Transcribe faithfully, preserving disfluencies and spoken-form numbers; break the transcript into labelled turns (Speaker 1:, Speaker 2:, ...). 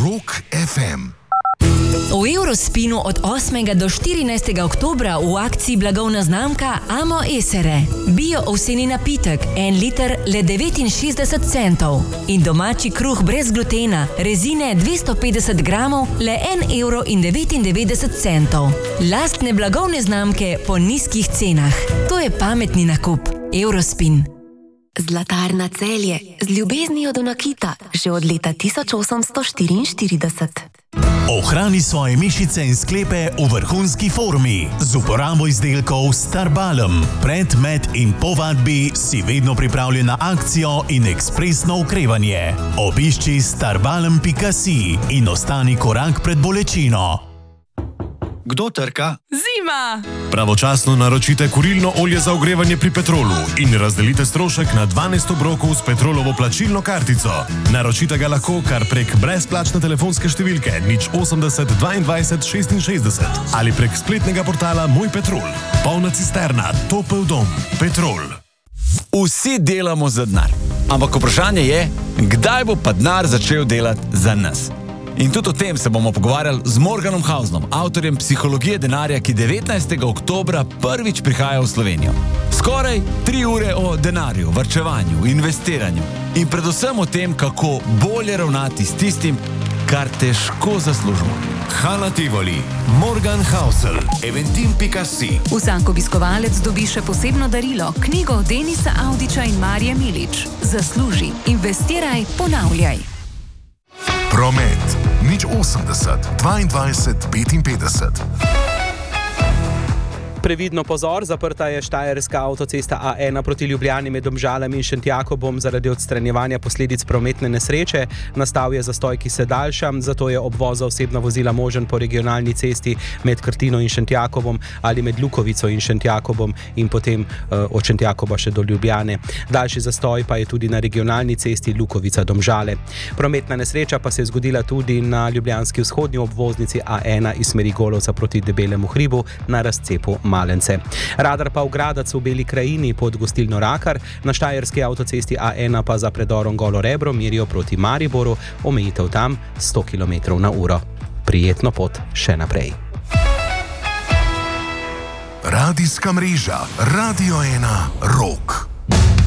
Speaker 1: Rock ef em.
Speaker 2: V Eurospinu od osmega do štirinajstega oktobra v akciji blagovna znamka Amo Esere. Bio ovseni napitek, en liter le devetinšestdeset centov. In domači kruh brez glutena, rezine dvesto petdeset gramov, le en evro in devetindevetdeset centov. Lastne blagovne znamke po nizkih cenah. To je pametni nakup. Eurospin.
Speaker 3: Zlatarna Celje, z ljubeznijo do nakita, že od leta tisoč osemsto štiriinštirideset.
Speaker 4: Ohrani svoje mišice in sklepe v vrhunski formi z uporabo izdelkov Starbalm. Pred, med in po vadbi si vedno pripravljen na akcijo in ekspresno okrevanje. Obišči starbalm pika si in ostani korak pred bolečino.
Speaker 5: Kdo trka?
Speaker 6: Zima!
Speaker 7: Pravočasno naročite kurilno olje za ogrevanje pri Petrolu in razdelite strošek na dvanajst obrokov s Petrolovo plačilno kartico. Naročite ga lahko kar prek brezplačne telefonske številke nič osemdeset dvaindvajset šestinšestdeset ali prek spletnega portala Moj Petrol. Polna cisterna, topel dom. Petrol.
Speaker 8: Vsi delamo za denar, ampak vprašanje je, kdaj bo pa denar začel delati za nas. In tudi o tem se bomo pogovarjali z Morganom Hausenom, avtorjem Psihologije denarja, ki devetnajstega oktobra prvič prihaja v Slovenijo. Skoraj tri ure o denarju, varčevanju, investiranju in predvsem o tem, kako bolje ravnati s tistim, kar težko zaslužimo.
Speaker 9: Hala Tivoli, Morgan Housel, eventim pika si.
Speaker 10: Vsak obiskovalec dobi še posebno darilo, knjigo Denisa Audiča in Marije Milič. Zasluži, investiraj, ponavljaj.
Speaker 1: Promet nič osemdeset dvaindvajset petinpetdeset.
Speaker 11: Previdno pozor, zaprta je štajerska avtocesta A ena proti Ljubljani med Domžalami in Šentjakobom zaradi odstranjevanja posledic prometne nesreče. Nastal je zastoj, ki se daljša, zato je obvoz za osebna vozila možen po regionalni cesti med Krtino in Šentjakobom ali med Lukovico in Šentjakobom in potem uh, od Šentjakoba še do Ljubljane. Daljši zastoj pa je tudi na regionalni cesti Lukovica-Domžale. Prometna nesreča pa se je zgodila tudi na ljubljanski vzhodnji obvoznici A ena iz smeri Golovca proti Debelemu hribu na razcepu Malence. Radar pa v Gradac v Beli krajini pod gostilno Rakar, na štajerski avtocesti A ena pa za predorom Golo Rebro merijo proti Mariboru, omejitev tam sto kilometrov na uro. Prijetno pot še naprej.
Speaker 1: Radijska mreža Radio ena Rock.